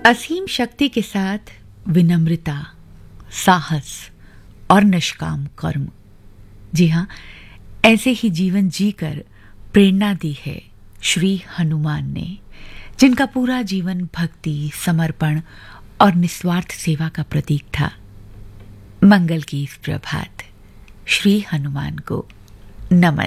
असीम शक्ति के साथ विनम्रता, साहस और निष्काम कर्म, जी हाँ, ऐसे ही जीवन जीकर प्रेरणा दी है श्री हनुमान ने, जिनका पूरा जीवन भक्ति, समर्पण और निस्वार्थ सेवा का प्रतीक था। मंगल की इस प्रभात श्री हनुमान को नमन।